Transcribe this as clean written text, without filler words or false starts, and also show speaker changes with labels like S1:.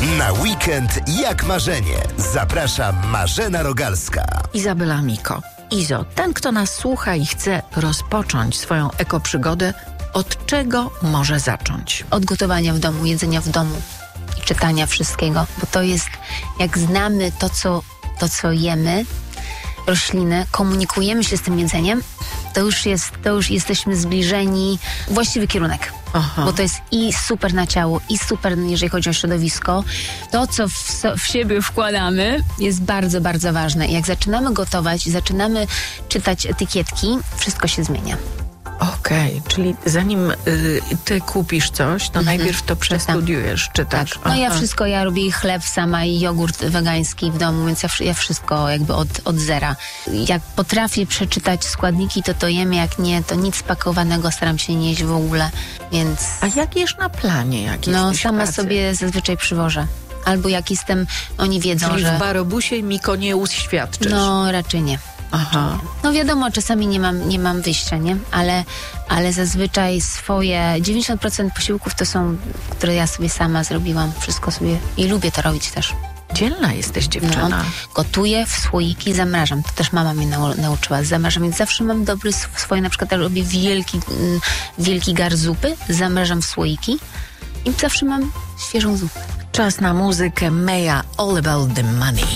S1: Na weekend jak marzenie. Zaprasza Marzena Rogalska.
S2: Izabela Miko. Izo, ten, kto nas słucha i chce rozpocząć swoją ekoprzygodę, od czego może zacząć?
S3: Od gotowania w domu, jedzenia w domu i czytania wszystkiego, bo to jest, jak znamy to, co jemy, rośliny, komunikujemy się z tym jedzeniem, to już jesteśmy zbliżeni, właściwy kierunek.
S2: Aha.
S3: Bo to jest i super na ciało, i super, jeżeli chodzi o środowisko. To, co w siebie wkładamy, jest bardzo, bardzo ważne. I jak zaczynamy gotować, zaczynamy czytać etykietki, wszystko się zmienia.
S2: Okej, czyli zanim ty kupisz coś, to najpierw to przestudiujesz, czytasz.
S3: Tak. No ja robię chleb sama i jogurt wegański w domu, więc ja wszystko jakby od zera. Jak potrafię przeczytać składniki, to jem, jak nie, to nic spakowanego staram się nie jeść w ogóle, więc...
S2: A jak jesz na planie? Jak
S3: No
S2: jesteś w
S3: sama
S2: pracy?
S3: sobie zazwyczaj przywożę. Albo jak jestem, oni wiedzą,
S2: Czyli
S3: że...
S2: w barobusie Miko nie uświadczysz.
S3: No raczej nie.
S2: Aha.
S3: No wiadomo, czasami nie mam wyjścia, nie? Ale zazwyczaj swoje 90% posiłków to są, które ja sobie sama zrobiłam. Wszystko sobie i lubię to robić też.
S2: Dzielna jesteś, dziewczyna.
S3: No, gotuję w słoiki, zamrażam. To też mama mnie nauczyła. Zamrażam, więc zawsze mam dobry swoje, na przykład robię wielki gar zupy, zamrażam w słoiki i zawsze mam świeżą zupę.
S2: Czas na muzykę Meja, All About the Money.